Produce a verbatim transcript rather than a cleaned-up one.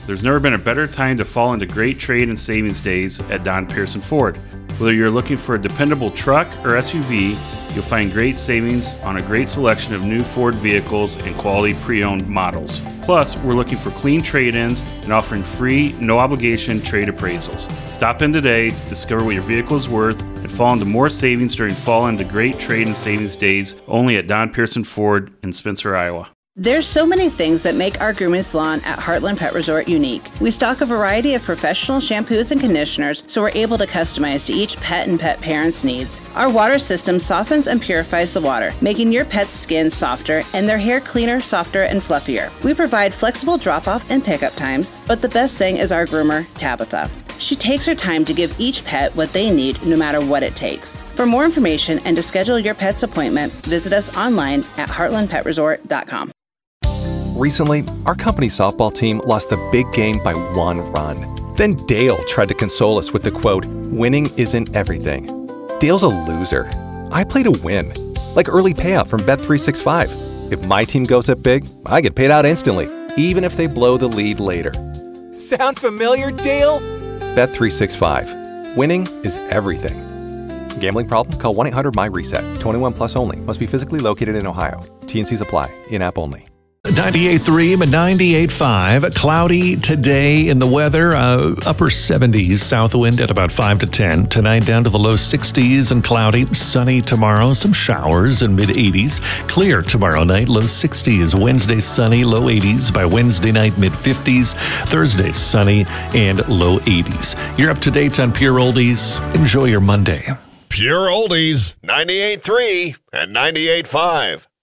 There's never been a better time to fall into great trade and savings days at Don Pearson Ford. Whether you're looking for a dependable truck or S U V, you'll find great savings on a great selection of new Ford vehicles and quality pre-owned models. Plus, we're looking for clean trade-ins and offering free, no-obligation trade appraisals. Stop in today, discover what your vehicle is worth, and fall into more savings during fall into great trade and savings days only at Don Pearson Ford in Spencer, Iowa. There's so many things that make our grooming salon at Heartland Pet Resort unique. We stock a variety of professional shampoos and conditioners, so we're able to customize to each pet and pet parent's needs. Our water system softens and purifies the water, making your pet's skin softer and their hair cleaner, softer, and fluffier. We provide flexible drop-off and pickup times, but the best thing is our groomer, Tabitha. She takes her time to give each pet what they need, no matter what it takes. For more information and to schedule your pet's appointment, visit us online at heartland pet resort dot com. Recently, our company softball team lost the big game by one run. Then Dale tried to console us with the quote, "Winning isn't everything." Dale's a loser. I play to win, like early payout from Bet three sixty-five. If my team goes up big, I get paid out instantly, even if they blow the lead later. Sound familiar, Dale? Bet three sixty-five. Winning is everything. Gambling problem? Call one eight hundred M Y reset. twenty-one plus only. Must be physically located in Ohio. T N Cs apply. In-app only. ninety-eight point three and ninety-eight point five. Cloudy today in the weather. Uh, upper seventies. South wind at about five to ten. Tonight down to the low sixties and cloudy. Sunny tomorrow. Some showers in mid eighties. Clear tomorrow night. Low sixties. Wednesday sunny. Low eighties. By Wednesday night mid fifties. Thursday sunny and low eighties. You're up to date on Pure Oldies. Enjoy your Monday. Pure Oldies. ninety-eight point three and ninety-eight point five.